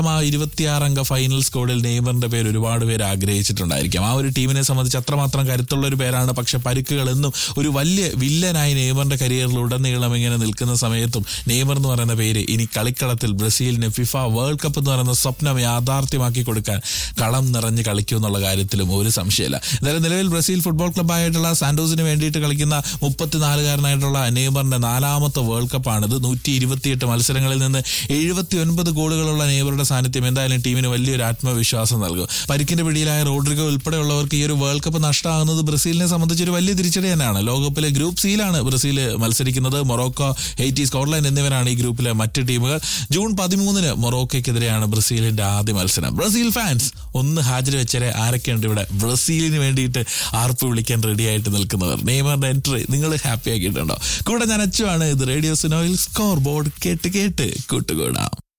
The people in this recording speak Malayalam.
ആ 26-അംഗ ഫൈനൽ സ്ക്വാഡിൽ നെയ്മറിന്റെ പേര് ഒരുപാട് പേര് ആഗ്രഹിച്ചിട്ടുണ്ടായിരിക്കാം. ആ ഒരു ടീമിനെ സംബന്ധിച്ച് അത്രമാത്രം കരുത്തുള്ള ഒരു പേരാണ്. പക്ഷെ പരിക്കുകൾ എന്നും ഒരു വലിയ വില്ലനായി നെയ്മറിന്റെ കരിയറിൽ ഉടനീളം ഇങ്ങനെ നിൽക്കുന്ന സമയത്തും നെയ്മർ എന്ന് പറയുന്ന പേര് ഇനി കളിക്കളത്തിൽ ബ്രസീലിന് ഫിഫ വേൾഡ് കപ്പ് എന്ന് പറയുന്ന സ്വപ്നം യാഥാർത്ഥ്യമാക്കി കൊടുക്കാൻ കളം നിറഞ്ഞ് കളിക്കും എന്നുള്ള കാര്യത്തിലും ഒരു സംശയമില്ല. എന്തായാലും നിലവിൽ ബ്രസീൽ ഫുട്ബോൾ ക്ലബ്ബായിട്ടുള്ള സാന്റോസിന് വേണ്ടിയിട്ട് കളിക്കുന്ന 34-കാരനായിട്ടുള്ള നെയ്മറിന്റെ 4ാമത്തെ വേൾഡ് കപ്പാണിത്. 128 മത്സരങ്ങളിൽ നിന്ന് 79 ഗോളുകളുള്ള നെയ്മറുടെ സാന്നിധ്യം എന്തായാലും ടീമിന് വലിയൊരു ആത്മവിശ്വാസം നൽകും. പരിക്കിന്റെ പിടിയിലായ റോഡ്രിഗോ ഉൾപ്പെടെയുള്ളവർക്ക് ഈ ഒരു വേൾഡ് കപ്പ് നഷ്ടമാകുന്നത് ബ്രസീലിനെ സംബന്ധിച്ചൊരു വലിയ തിരിച്ചടി തന്നെയാണ്. ലോകകപ്പിലെ ഗ്രൂപ്പ് സിയിലാണ് ബ്രസീൽ മത്സരിക്കുന്നത്. മൊറോക്കോ, ഹെയ്റ്റി, സ്കോട്ട്ലൻഡ് എന്നിവരാണ് ഈ ഗ്രൂപ്പിലെ മറ്റ് ടീമുകൾ. ജൂൺ 13 മൊറോക്കോയ്ക്കെതിരെയാണ് ബ്രസീലിന്റെ ആദ്യ മത്സരം. ബ്രസീൽ ഫാൻസ് ഒന്ന് ഹാജർ വെച്ചരെ ആരൊക്കെയുണ്ട് ഇവിടെ ബ്രസീലിന് വേണ്ടിയിട്ട് ആർപ്പ് വിളിക്കാൻ റെഡി ആയിട്ട് നിൽക്കുന്നവർ? നെയ്മറിന്റെ എൻട്രി നിങ്ങൾ ഹാപ്പി ആക്കിയിട്ടുണ്ടോ? കൂടെ ഞാൻ അച്ചുവാണ്. ഇത് റേഡിയോ സുനോയിൽ സ്കോർ ബോർഡ് കേട്ട് കൂട്ടുകൂടാം.